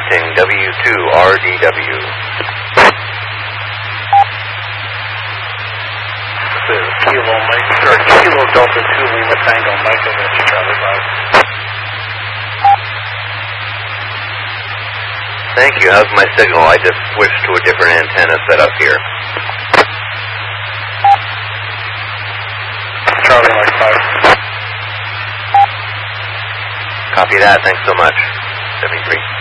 requesting W2RDW. This is Kilo Delta 2 Lima Tango Mike over at Charlie 5. Thank you. How's my signal? I just switched to a different antenna set up here. Charlie Mike 5. Copy that. Thanks so much. 73.